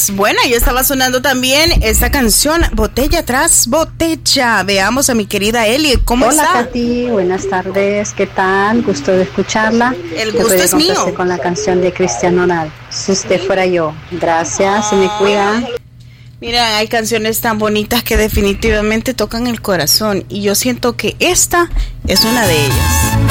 Bueno, ya estaba sonando también esta canción, Botella tras Botella. Veamos a mi querida Eli, ¿cómo está? Hola, Katy, buenas tardes, ¿qué tal? Gusto de escucharla. El gusto es mío. Con la canción de Cristian Nodal, Si usted fuera yo. Gracias, se me cuida. Mira, hay canciones tan bonitas que definitivamente tocan el corazón y yo siento que esta es una de ellas.